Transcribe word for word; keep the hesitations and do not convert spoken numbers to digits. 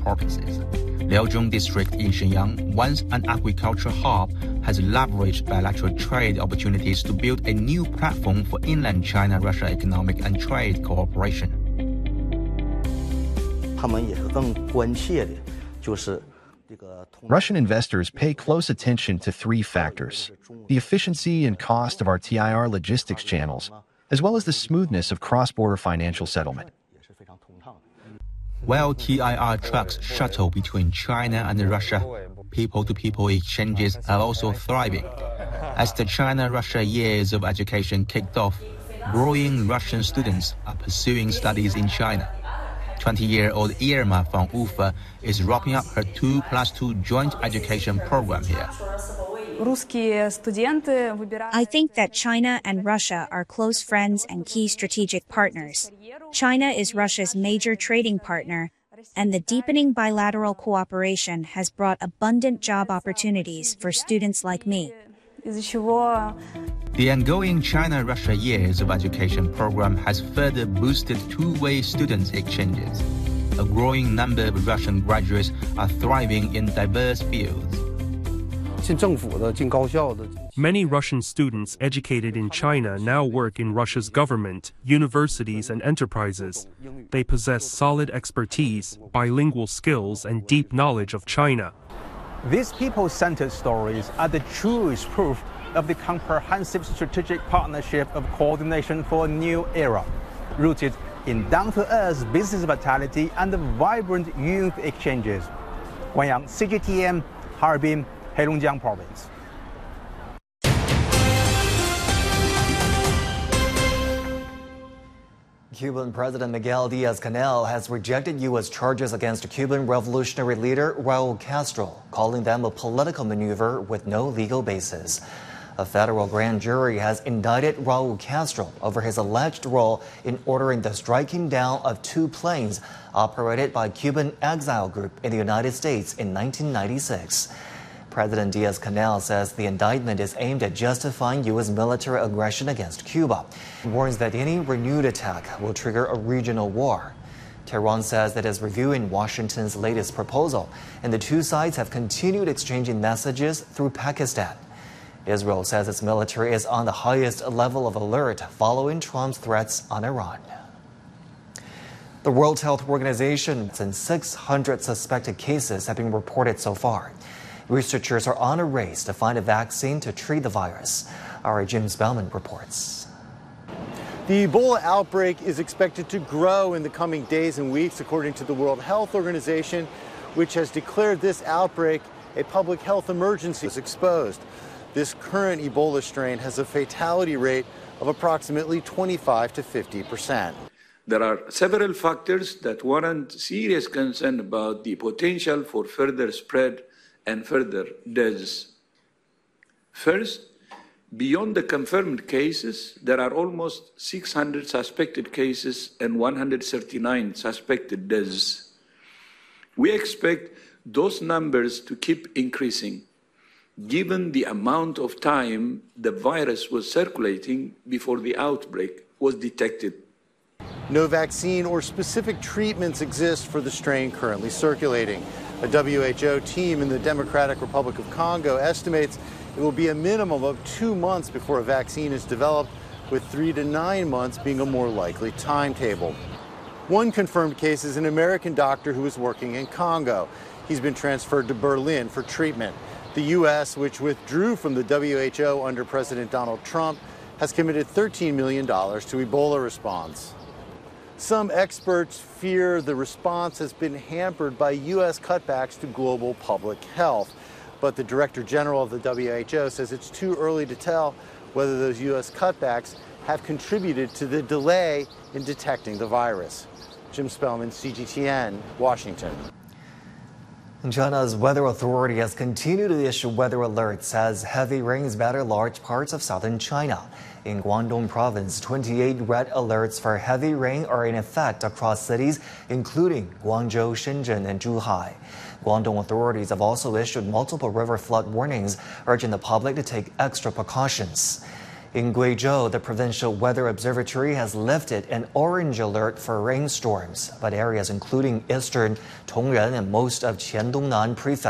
purposes. Liaozhong district in Shenyang, once an agricultural hub, has leveraged bilateral trade opportunities to build a new platform for inland China-Russia economic and trade cooperation. 他们也是更关切的，就是这个 Russian investors pay close attention to three factors: the efficiency and cost of our T I R logistics channels, as well as the smoothness of cross-border financial settlement. While T I R trucks shuttle between China and Russia, people-to-people exchanges are also thriving. As the China-Russia years of education kicked off, growing Russian students are pursuing studies in China. twenty-year-old Irma from Ufa is wrapping up her two plus two joint education program here. I think that China and Russia are close friends and key strategic partners. China is Russia's major trading partner, and the deepening bilateral cooperation has brought abundant job opportunities for students like me. The ongoing China-Russia Years of Education program has further boosted two-way students exchanges. A growing number of Russian graduates are thriving in diverse fields. Many Russian students educated in China now work in Russia's government, universities, and enterprises. They possess solid expertise, bilingual skills, and deep knowledge of China. These people-centered stories are the truest proof of the comprehensive strategic partnership of coordination for a new era, rooted in down-to-earth business vitality and vibrant youth exchanges. Guanyang, C G T N, Harbin, Heilongjiang Province. Cuban President Miguel Diaz-Canel has rejected U S charges against Cuban revolutionary leader Raul Castro, calling them a political maneuver with no legal basis. A federal grand jury has indicted Raul Castro over his alleged role in ordering the striking down of two planes operated by Cuban Exile Group in the United States in nineteen ninety-six. President Diaz-Canel says the indictment is aimed at justifying U S military aggression against Cuba. He warns that any renewed attack will trigger a regional war. Tehran says that it is reviewing Washington's latest proposal, and the two sides have continued exchanging messages through Pakistan. Israel says its military is on the highest level of alert following Trump's threats on Iran. The World Health Organization says six hundred suspected cases have been reported so far. Researchers are on a race to find a vaccine to treat the virus. Our Jim Spellman reports. The Ebola outbreak is expected to grow in the coming days and weeks, according to the World Health Organization, which has declared this outbreak a public health emergency. Is exposed. This current Ebola strain has a fatality rate of approximately twenty-five to fifty percent. There are several factors that warrant serious concern about the potential for further spread and further deaths. First, beyond the confirmed cases, there are almost six hundred suspected cases and one hundred thirty-nine suspected deaths. We expect those numbers to keep increasing, given the amount of time the virus was circulating before the outbreak was detected. No vaccine or specific treatments exist for the strain currently circulating. A W H O team in the Democratic Republic of Congo estimates it will be a minimum of two months before a vaccine is developed, with three to nine months being a more likely timetable. One confirmed case is an American doctor who is working in Congo. He's been transferred to Berlin for treatment. The U S, which withdrew from the W H O under President Donald Trump, has committed thirteen million dollars to Ebola response. Some experts fear the response has been hampered by U S cutbacks to global public health. But the Director General of the W H O says it's too early to tell whether those U S cutbacks have contributed to the delay in detecting the virus. Jim Spellman, C G T N, Washington. And China's weather authority has continued to issue weather alerts as heavy rains batter large parts of southern China. In Guangdong province, twenty-eight red alerts for heavy rain are in effect across cities, including Guangzhou, Shenzhen, and Zhuhai. Guangdong authorities have also issued multiple river flood warnings, urging the public to take extra precautions. In Guizhou, the Provincial Weather Observatory has lifted an orange alert for rainstorms, but areas including eastern Tongren and most of Qiandongnan Prefecture